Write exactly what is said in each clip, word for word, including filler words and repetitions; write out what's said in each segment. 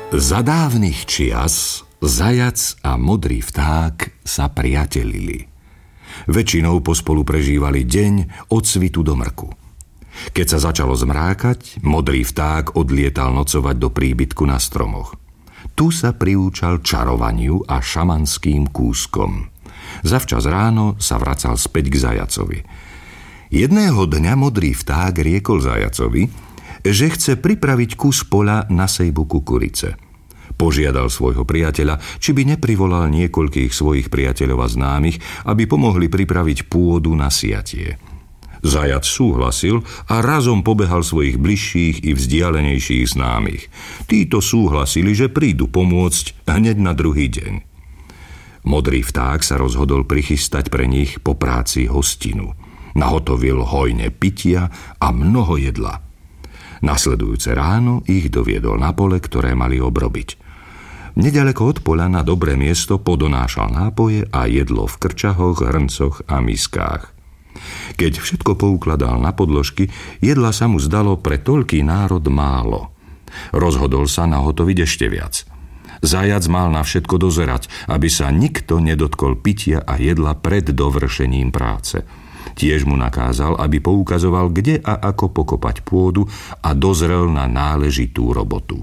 Za dávnych čias zajac a modrý vták sa priatelili. Väčšinou pospolu prežívali deň od svitu do mrku. Keď sa začalo zmrákať, modrý vták odlietal nocovať do príbytku na stromoch. Tu sa priúčal čarovaniu a šamanským kúskom. Zavčas ráno sa vracal späť k zajacovi. Jedného dňa modrý vták riekol zajacovi, že chce pripraviť kus poľa na sejbu kukurice. Požiadal svojho priateľa, či by neprivolal niekoľkých svojich priateľov a známych, aby pomohli pripraviť pôdu na siatie. Zajac súhlasil a razom pobehal svojich bližších i vzdialenejších známych. Títo súhlasili, že prídu pomôcť hneď na druhý deň. Modrý vták sa rozhodol prichystať pre nich po práci hostinu. Nahotovil hojne pitia a mnoho jedla. Nasledujúce ráno ich doviedol na pole, ktoré mali obrobiť. Nedaleko od poľa na dobré miesto podonášal nápoje a jedlo v krčahoch, hrncoch a miskách. Keď všetko poukladal na podložky, jedla sa mu zdalo pre toľký národ málo. Rozhodol sa nahotoviť ešte viac. Zajac mal na všetko dozerať, aby sa nikto nedotkol pitia a jedla pred dovršením práce. Tiež mu nakázal, aby poukazoval, kde a ako pokopať pôdu a dozrel na náležitú robotu.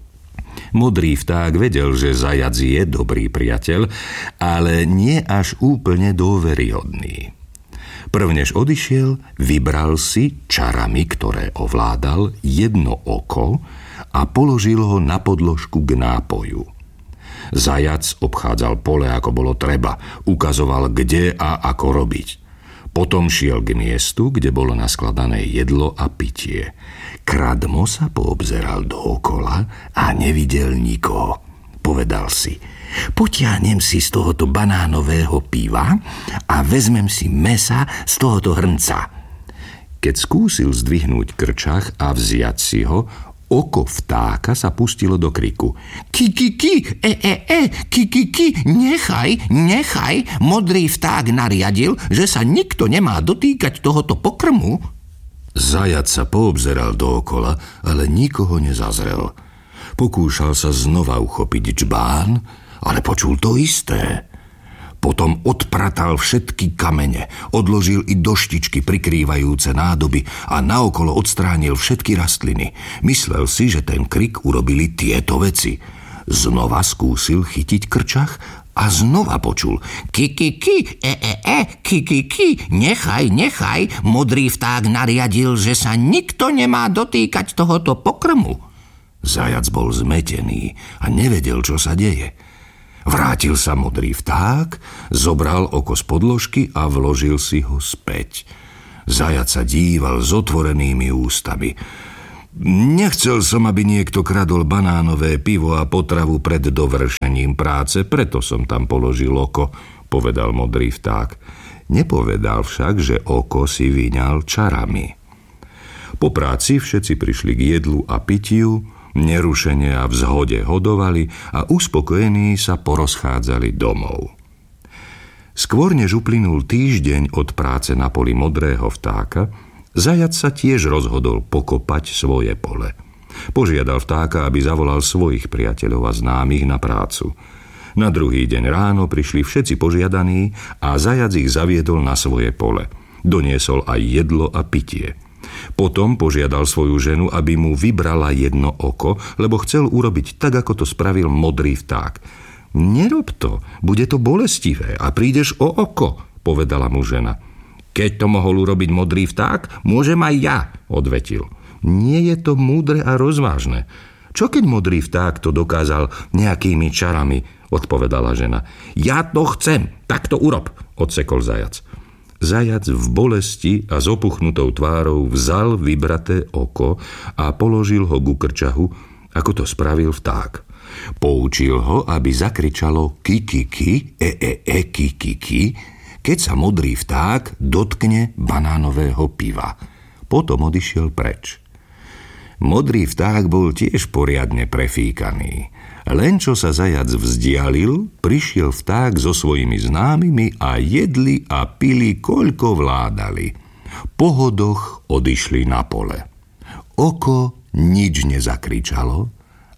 Modrý vták vedel, že zajac je dobrý priateľ, ale nie až úplne dôveryhodný. Prvnež odišiel, vybral si čarami, ktoré ovládal, jedno oko a položil ho na podložku k nápoju. Zajac obchádzal pole, ako bolo treba, ukazoval, kde a ako robiť. Potom šiel k miestu, kde bolo naskladané jedlo a pitie. Kradmo sa poobzeral dookola a nevidel nikoho. Povedal si, potiahnem si z tohoto banánového piva a vezmem si mesa z tohoto hrnca. Keď skúsil zdvihnúť krčach a vziať si ho, oko vtáka sa pustilo do kriku. Ki, ki, ki, e, e, e, ki, ki, ki, nechaj, nechaj, modrý vták nariadil, že sa nikto nemá dotýkať tohoto pokrmu. Zajac sa poobzeral dookola, ale nikoho nezazrel. Pokúšal sa znova uchopiť džbán, ale počul to isté. Potom odpratal všetky kamene, odložil i doštičky prikrývajúce nádoby a naokolo odstránil všetky rastliny. Myslel si, že ten krik urobili tieto veci. Znova skúsil chytiť krčach a znova počul ki, ki, ki, e, e, e, ki, ki, ki, nechaj, nechaj, modrý vták nariadil, že sa nikto nemá dotýkať tohoto pokrmu. Zajac bol zmetený a nevedel, čo sa deje. Vrátil sa modrý vták, zobral oko z podložky a vložil si ho späť. Zajac sa díval s otvorenými ústami. Nechcel som, aby niekto kradol banánové pivo a potravu pred dovršením práce, preto som tam položil oko, povedal modrý vták. Nepovedal však, že oko si vyňal čarami. Po práci všetci prišli k jedlu a pitiu, nerušene a v zhode hodovali a uspokojení sa porozchádzali domov. Skôr než uplynul týždeň od práce na poli modrého vtáka, zajac sa tiež rozhodol pokopať svoje pole. Požiadal vtáka, aby zavolal svojich priateľov a známych na prácu. Na druhý deň ráno prišli všetci požiadaní a zajac ich zaviedol na svoje pole. Doniesol aj jedlo a pitie. Potom požiadal svoju ženu, aby mu vybrala jedno oko, lebo chcel urobiť tak, ako to spravil modrý vták. Nerob to, bude to bolestivé a prídeš o oko, povedala mu žena. Keď to mohol urobiť modrý vták, môžem aj ja, odvetil. Nie je to múdre a rozvážne. Čo keď modrý vták to dokázal nejakými čarami, odpovedala žena. Ja to chcem, tak to urob, odsekol zajac. Zajac v bolesti a s opuchnutou tvárou vzal vybraté oko a položil ho ku krčahu, ako to spravil vták. Poučil ho, aby zakričalo ki, ki, ki, e, e, e, ki, ki, ki, keď sa modrý vták dotkne banánového piva. Potom odišiel preč. Modrý vták bol tiež poriadne prefíkaný. Len čo sa zajac vzdialil, prišiel vták so svojimi známymi a jedli a pili, koľko vládali. Po hodoch odišli na pole. Oko nič nezakričalo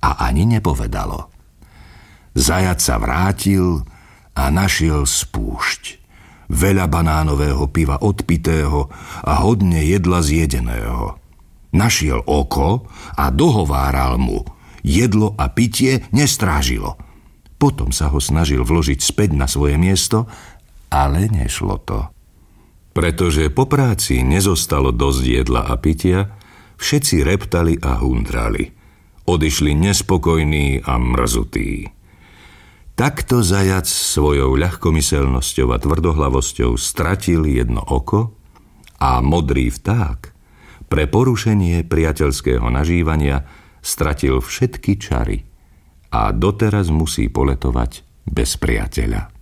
a ani nepovedalo. Zajac sa vrátil a našiel spúšť. Veľa banánového piva odpitého a hodne jedla zjedeného. Našiel oko a dohováral mu. Jedlo a pitie nestrážilo. Potom sa ho snažil vložiť späť na svoje miesto, ale nešlo to. Pretože po práci nezostalo dosť jedla a pitia, všetci reptali a hundrali. Odišli nespokojní a mrzutí. Takto zajac svojou ľahkomyselnosťou a tvrdohlavosťou stratil jedno oko a modrý vták pre porušenie priateľského nažívania stratil všetky čary a doteraz musí poletovať bez priateľa.